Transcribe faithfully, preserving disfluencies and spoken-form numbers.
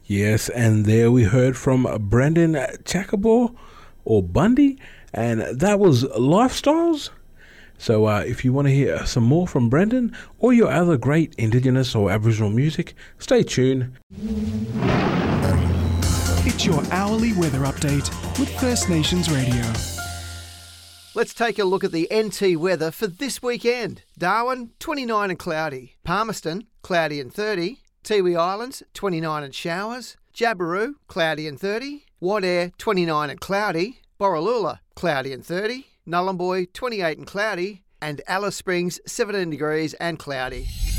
Yes, and there we heard from Brendan Chacabor, or Bundy, and that was Lifestyles. So uh, if you want to hear some more from Brendan or your other great Indigenous or Aboriginal music, stay tuned. It's your hourly weather update with First Nations Radio. Let's take a look at the N T weather for this weekend. Darwin, twenty-nine and cloudy. Palmerston, cloudy and thirty. Tiwi Islands, twenty-nine and showers. Jabiru, cloudy and thirty. Wadeye, twenty-nine and cloudy. Borroloola, cloudy and thirty. Nullumboy, twenty-eight and cloudy. And Alice Springs, seventeen degrees and cloudy.